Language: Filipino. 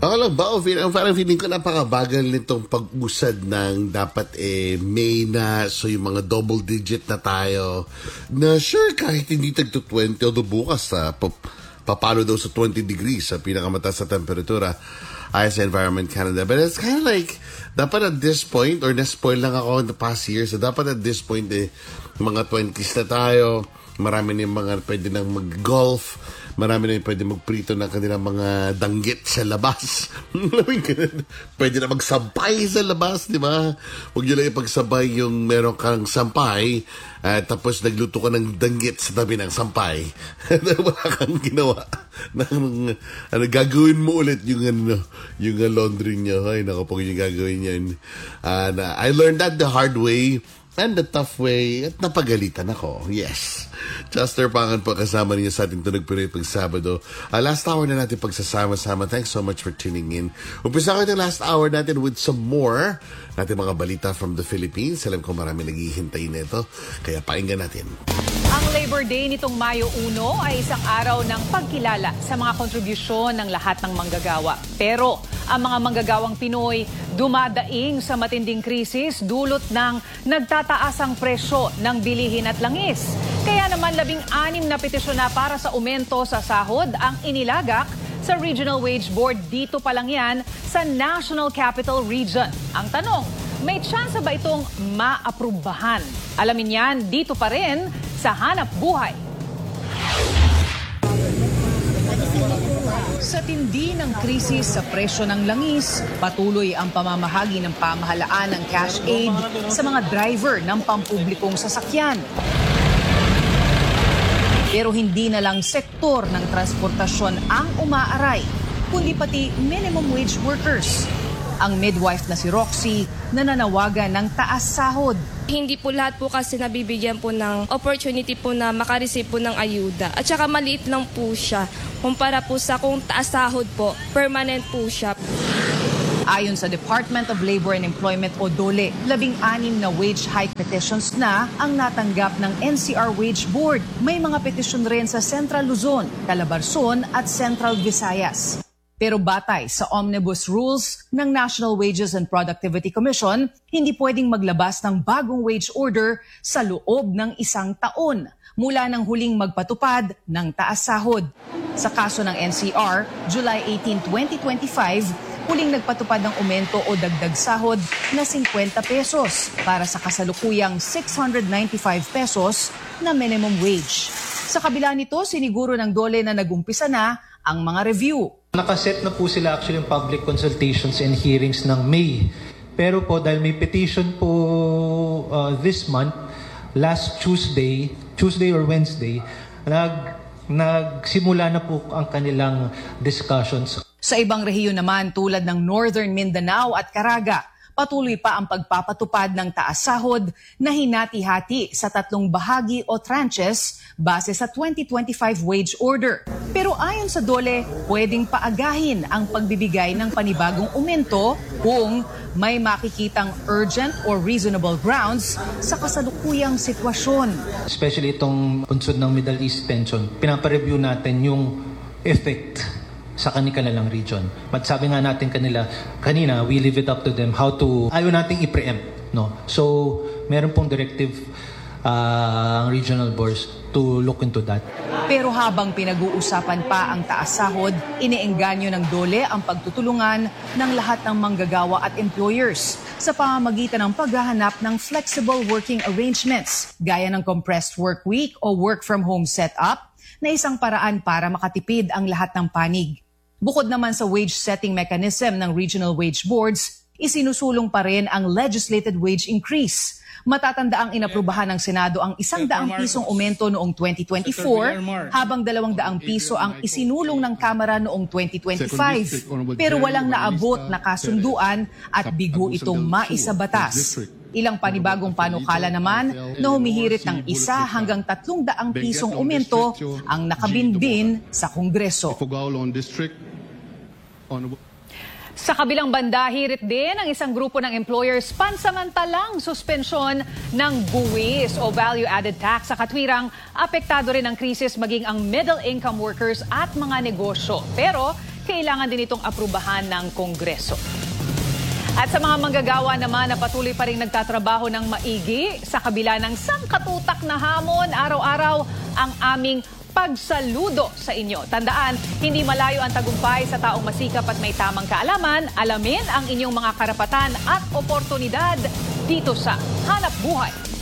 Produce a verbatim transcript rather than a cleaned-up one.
Ako lang ba? O, feeling, parang feeling ko napakabagal nitong pag-usad ng dapat eh May na, so yung mga double digit na tayo. Na sure, kahit hindi tag to twenty, although bukas ha, pa, papalo daw sa twenty degrees sa pinakamataas sa temperatura ayon sa Environment Canada. But it's kind of like, dapat at this point, or na-spoil lang ako in the past years, so dapat at this point eh, mga twenties na tayo, marami na yung mga pwede nang mag-golf, marami na yung pwede magprito ng kanilang mga danggit sa labas. Pwede na magsampay sa labas, di ba? Huwag nyo lang ipagsabay yung meron kang sampay uh, tapos nagluto ka ng danggit sa tabi ng sampay. Wala kang ginawa. Nang, ano, gagawin mo ulit yung, ano, yung laundry nyo. Ay, naku, pag yung gagawin yan. Uh, na, I learned that the hard way and the tough way, at napagalitan ako. Yes. Chester Pangan po kasama niyo sa ating Tunog Pinoy pag Sabado. Uh, last hour na natin pagsasama-sama. Thanks so much for tuning in. Umpisa ko yung last hour natin with some more natin mga balita from the Philippines. Alam ko marami naghihintay nito. Kaya pakinggan natin. Ang Labor Day nitong Mayo one ay isang araw ng pagkilala sa mga kontribusyon ng lahat ng manggagawa. Pero ang mga manggagawang Pinoy dumadaing sa matinding krisis dulot ng nagtataasang presyo ng bilihin at langis. Kaya naman labing anim na petisyon na para sa aumento sa sahod ang inilagak sa Regional Wage Board. Dito pa lang yan sa National Capital Region. Ang tanong, may tsansa ba itong maaprubahan? Alamin yan dito pa rin sa Hanap Buhay. Sa tindi ng krisis sa presyo ng langis, patuloy ang pamamahagi ng pamahalaan ng cash aid sa mga driver ng pampublikong sasakyan. Pero hindi na lang sektor ng transportasyon ang umaaray, kundi pati minimum wage workers. Ang midwife na si Roxy nananawagan ng taas sahod. Hindi po lahat po kasi nabibigyan po ng opportunity po na makareceive po ng ayuda. At saka maliit lang po siya. Kumpara po sa kung taas sahod po, permanent po siya. Ayon sa Department of Labor and Employment o DOLE, labing anim na wage hike petitions na ang natanggap ng N C R Wage Board. May mga petisyon rin sa Central Luzon, Calabarzon at Central Visayas. Pero batay sa omnibus rules ng National Wages and Productivity Commission, hindi pwedeng maglabas ng bagong wage order sa loob ng isang taon mula nang huling magpatupad ng taas sahod. Sa kaso ng N C R, July eighteenth, twenty twenty-five, huling nagpatupad ng aumento o dagdag sahod na fifty pesos para sa kasalukuyang six hundred ninety-five pesos na minimum wage. Sa kabila nito, siniguro ng DOLE na nagumpisa na ang mga review. Nakaset na po sila actually yung public consultations and hearings ng May. Pero po dahil may petition po uh, this month, last Tuesday, Tuesday or Wednesday, nag, nagsimula na po ang kanilang discussions. Sa ibang rehiyon naman tulad ng Northern Mindanao at Caraga, patuloy pa ang pagpapatupad ng taas sahod na hinati-hati sa tatlong bahagi o tranches base sa twenty twenty-five wage order. Pero ayon sa DOLE, pwedeng paagahin ang pagbibigay ng panibagong aumento kung may makikitang urgent or reasonable grounds sa kasalukuyang sitwasyon. Especially itong punsod ng Middle East tension, pinapareview natin yung effect sa kanilang region. But sabi nga natin kanila, kanina, we leave it up to them how to, ayaw nating i-preempt. No? So, meron pong directive ang uh, regional boards to look into that. Pero habang pinag-uusapan pa ang taas sahod, iniengganyo ng DOLE ang pagtutulungan ng lahat ng manggagawa at employers sa pamamagitan ng paghahanap ng flexible working arrangements gaya ng compressed work week o work from home setup na isang paraan para makatipid ang lahat ng panig. Bukod naman sa wage setting mechanism ng regional wage boards, isinusulong pa rin ang legislated wage increase. Matatanda ang inaprubahan ng Senado ang isang daang pisong aumento noong twenty twenty-four, habang dalawang daang piso ang isinulong ng Kamara noong twenty twenty-five. Pero walang naabot na kasunduan at bigo itong maisabatas. Ilang panibagong panukala naman na humihirit ng isa hanggang tatlong daang pisong aumento ang nakabinbin sa Kongreso. Sa kabilang banda, hirit din ang isang grupo ng employers pansamantalang suspensyon ng buwis o value-added tax sa katwirang apektado rin ng krisis maging ang middle-income workers at mga negosyo. Pero kailangan din itong aprubahan ng Kongreso. At sa mga manggagawa naman na patuloy pa rin nagtatrabaho ng maigi sa kabila ng sangkatutak na hamon, araw-araw ang aming pagsaludo sa inyo. Tandaan, hindi malayo ang tagumpay sa taong masikap at may tamang kaalaman. Alamin ang inyong mga karapatan at oportunidad dito sa Hanap Buhay.